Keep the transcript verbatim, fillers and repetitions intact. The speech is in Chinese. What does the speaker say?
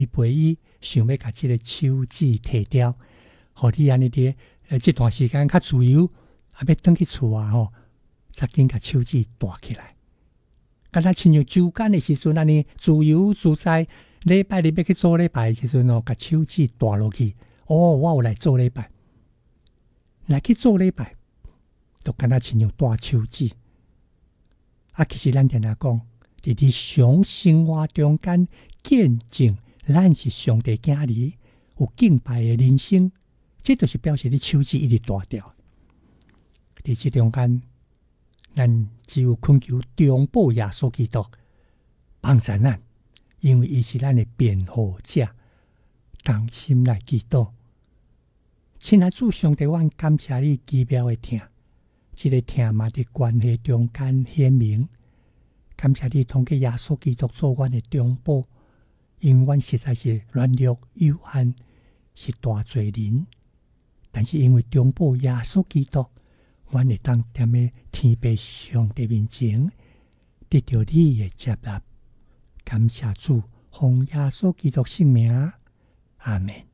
陪伊想要把这个手指摕掉，互你安尼伫呃这段时间较自由，啊要转去厝啊吼，才紧把手指大起来。敢若亲像周间的时阵安尼自由自在，礼拜日要去做礼拜的时阵哦，把手指大落去，哦，我有来做礼拜，来去做礼拜，就敢若亲像大手指。啊，其实咱定定讲，伫伫常生活中间见证咱是上帝囝儿，有敬拜的人生，这就是表示你手指一直大条。伫这中间，咱只有恳求中保耶稣基督帮助咱，因为伊是咱的辩护者，同心来祈祷。亲爱主上帝，阮感谢你奇妙的听。这个听嘛伫关系中间显明，感谢你通过耶稣基督做阮的中保，因为阮实在是软弱有限，是大罪人，但是因为中保耶稣基督，阮会当踮咧天父上帝面前得到你的接纳。感谢主，奉耶稣基督圣名，阿门。